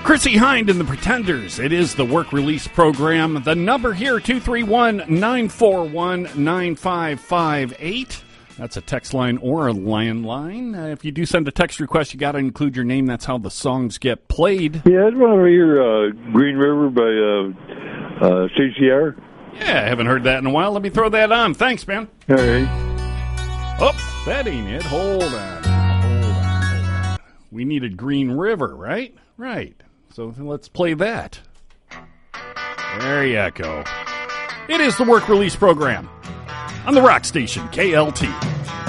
Chrissy Hind and the Pretenders. It is the work release program. The number here, 231-941-9558. That's a text line or a landline. If you do send a text request, you got to include your name. That's how the songs get played. Yeah, I just want to hear Green River by CCR. Yeah, I haven't heard that in a while. Let me throw that on. Thanks, man. All right. Oh, that ain't it. Hold on. We needed Green River, right? Right. So let's play that. There you go. It is the work release program on the rock station, KLT.